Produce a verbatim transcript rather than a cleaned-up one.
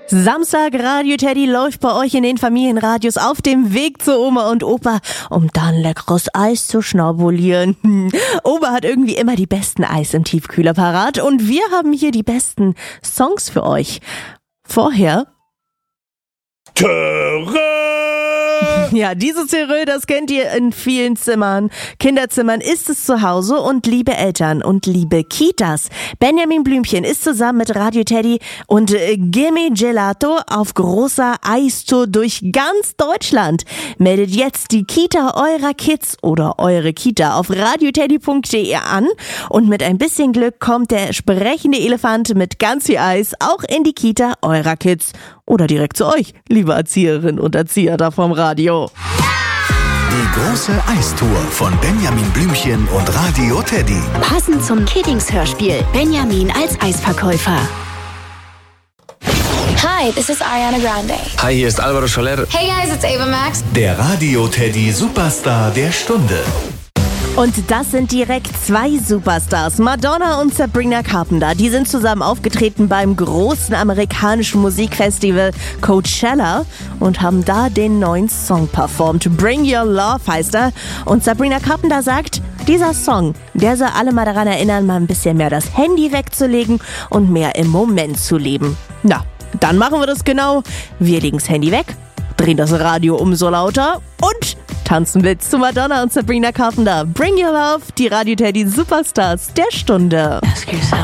Samstag, Radio Teddy läuft bei euch in den Familienradios auf dem Weg zu Oma und Opa, um dann leckeres Eis zu schnabulieren. Oma hat irgendwie immer die besten Eis im Tiefkühler parat und wir haben hier die besten Songs für euch. Vorher... Töre! Ja, dieses Terrö, das kennt ihr in vielen Zimmern. Kinderzimmern ist es zu Hause und liebe Eltern und liebe Kitas. Benjamin Blümchen ist zusammen mit Radio Teddy und äh, Gimme Gelato auf großer Eistour durch ganz Deutschland. Meldet jetzt die Kita eurer Kids oder eure Kita auf radioteddy punkt de an und mit ein bisschen Glück kommt der sprechende Elefant mit ganz viel Eis auch in die Kita eurer Kids oder direkt zu euch, liebe Erzieherinnen und Erzieher da vom Radio. Die große Eistour von Benjamin Blümchen und Radio Teddy. Passend zum Kiddings-Hörspiel. Benjamin als Eisverkäufer. Hi, this is Ariana Grande. Hi, hier ist Alvaro Soler. Hey guys, it's Ava Max. Der Radio Teddy Superstar der Stunde. Und das sind direkt zwei Superstars, Madonna und Sabrina Carpenter. Die sind zusammen aufgetreten beim großen amerikanischen Musikfestival Coachella und haben da den neuen Song performt. Bring Your Love heißt er. Und Sabrina Carpenter sagt, dieser Song, der soll alle mal daran erinnern, mal ein bisschen mehr das Handy wegzulegen und mehr im Moment zu leben. Na, dann machen wir das genau. Wir legen das Handy weg, drehen das Radio umso lauter und tanzen mit zu Madonna und Sabrina Carpenter. Bring Your Love, die Radio Teddy Superstars der Stunde.